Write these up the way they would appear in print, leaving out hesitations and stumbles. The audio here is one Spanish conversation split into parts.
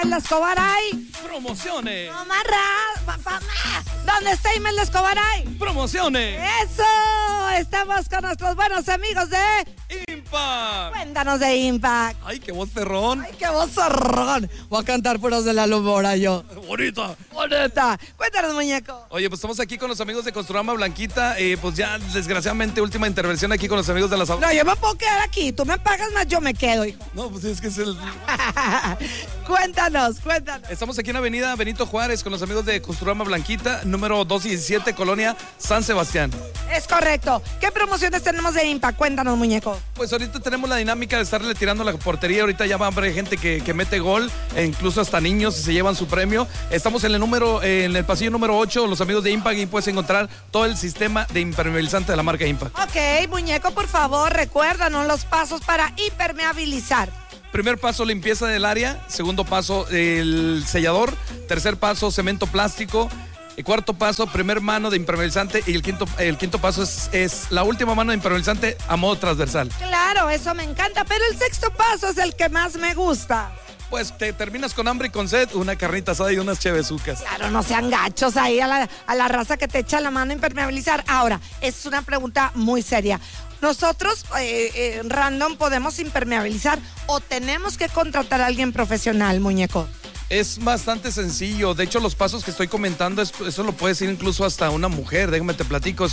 Imelda Escobar hay Promociones. ¿Dónde está Imelda Escobar hay? Promociones. ¡Eso! Estamos con nuestros buenos amigos de Impact. Cuéntanos de Impact. Ay, qué vocerrón. ¡Ay, qué vozarrón! Voy a cantar puros de la Lumora yo. Bonita. ¡Bonita! Cuéntanos, muñeco. Oye, pues estamos aquí con los amigos de Construrama Blanquita. Pues ya, desgraciadamente, última intervención aquí con los amigos de las... No, yo me puedo quedar aquí. Tú me pagas más, yo me quedo, hijo. No, pues es que es el... Cuéntanos. Estamos aquí en Avenida Benito Juárez con los amigos de Construrama Blanquita, número 217, Colonia San Sebastián. Es correcto. ¿Qué promociones tenemos de Impact? Cuéntanos, muñeco. Pues ahorita tenemos la dinámica de estarle tirando la portería. Ahorita ya va a haber gente que mete gol, e incluso hasta niños, y se llevan su premio. Estamos en el pasillo número 8, los amigos de Impact, y puedes encontrar todo el sistema de impermeabilizante de la marca Impact. Ok, muñeco, por favor, recuérdanos los pasos para impermeabilizar. Primer paso, limpieza del área. Segundo paso, el sellador. Tercer paso, cemento plástico. El cuarto paso, primer mano de impermeabilizante. Y el quinto paso es la última mano de impermeabilizante a modo transversal. Claro, eso me encanta, pero el sexto paso es el que más me gusta. Pues te terminas con hambre y con sed, una carnita asada y unas chevezucas. Claro, no sean gachos ahí a la raza que te echa la mano a impermeabilizar. Ahora, es una pregunta muy seria. Nosotros, random, podemos impermeabilizar o tenemos que contratar a alguien profesional, muñeco. Es bastante sencillo. De hecho, los pasos que estoy comentando, eso lo puede decir incluso hasta una mujer. Déjame te platico.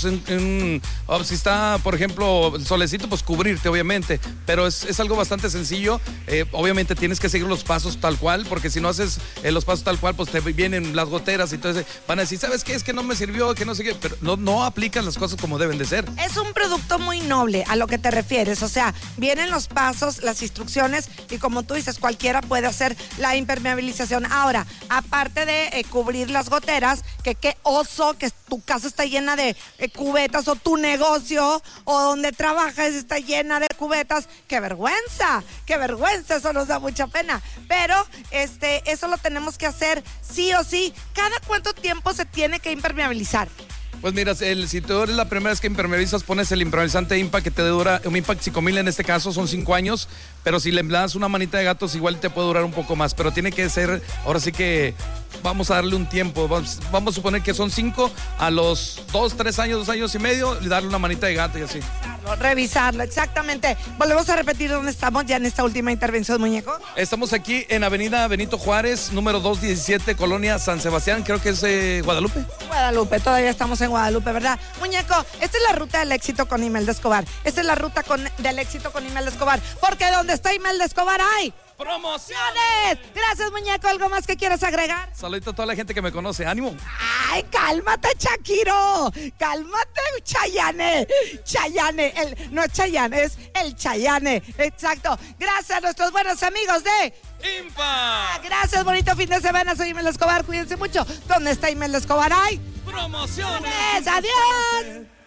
Si está, por ejemplo, el solecito, pues cubrirte, obviamente. Pero es algo bastante sencillo. Obviamente tienes que seguir los pasos tal cual, porque si no haces los pasos tal cual, pues te vienen las goteras y todo eso. Van a decir, ¿sabes qué? Es que no me sirvió, que no sé qué. Pero no aplicas las cosas como deben de ser. Es un producto muy noble a lo que te refieres. O sea, vienen los pasos, las instrucciones, y como tú dices, cualquiera puede hacer la impermeabilización. Ahora, aparte de cubrir las goteras, que qué oso que tu casa está llena de cubetas, o tu negocio o donde trabajas está llena de cubetas. ¡Qué vergüenza! Eso nos da mucha pena. Pero eso lo tenemos que hacer sí o sí. ¿Cada cuánto tiempo se tiene que impermeabilizar? Pues mira, si tú eres la primera vez que impermeabilizas, pones el impermeabilizante Impact, que te dura, un Impact 5000 en este caso, son 5 años, pero si le das una manita de gatos, igual te puede durar un poco más, pero tiene que ser, ahora sí que vamos a darle un tiempo, vamos a suponer que son 5, a los 2 años y medio, y darle una manita de gato y así. Revisarlo, exactamente. Volvemos a repetir dónde estamos ya en esta última intervención, muñeco. Estamos aquí en Avenida Benito Juárez, número 217, Colonia San Sebastián, creo que es Guadalupe. Guadalupe, todavía estamos en Guadalupe, ¿verdad? Muñeco, esta es la ruta del éxito con Imelda Escobar. Esta es la ruta del éxito con Imelda Escobar, porque donde está Imelda Escobar hay ¡promociones! Gracias, muñeco. ¿Algo más que quieras agregar? Saludito a toda la gente que me conoce. ¡Ánimo! ¡Ay, cálmate, Shakiro! ¡Cálmate, Chayanne! No es Chayanne, es el Chayanne. Exacto. Gracias a nuestros buenos amigos de Impact. Gracias, bonito fin de semana. Soy Imelda Escobar. Cuídense mucho. ¿Dónde está Imelda Escobar? ¡Ay! ¡Promociones! ¡Adiós!